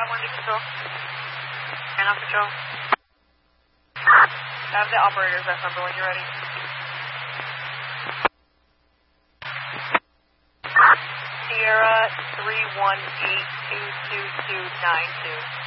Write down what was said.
512 control. And on control. Have the operator's F number when you're ready. Sierra 318-22292.